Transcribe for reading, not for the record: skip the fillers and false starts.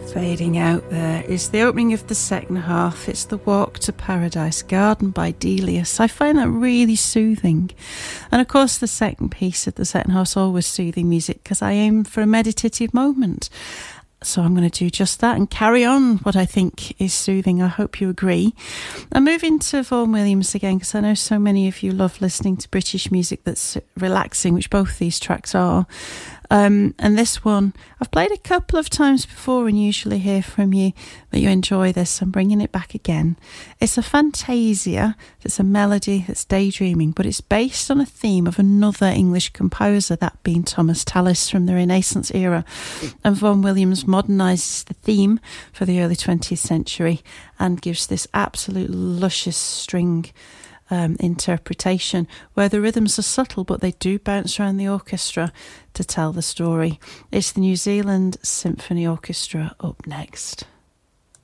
Fading out there is the opening of the second half. It's the Walk to Paradise Garden by Delius. I find that really soothing. And of course the second piece of the second half is always soothing music because I aim for a meditative moment. So I'm going to do just that and carry on what I think is soothing. I hope you agree. I'm moving to Vaughan Williams again because I know so many of you love listening to British music that's relaxing, which both these tracks are. And this one, I've played a couple of times before and usually hear from you that you enjoy this. I'm bringing it back again. It's a fantasia. It's a melody that's daydreaming, but it's based on a theme of another English composer, that being Thomas Tallis from the Renaissance era. And Vaughan Williams modernises the theme for the early 20th century and gives this absolute luscious string interpretation where the rhythms are subtle but they do bounce around the orchestra to tell the story. It's the New Zealand Symphony Orchestra up next.